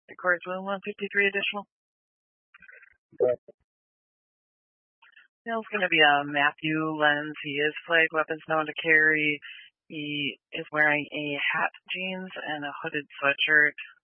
Records 153 additional. Neil's going to be a Matthew Lenz. He is flagged weapons known to carry. He is wearing a hat, jeans, and a hooded sweatshirt.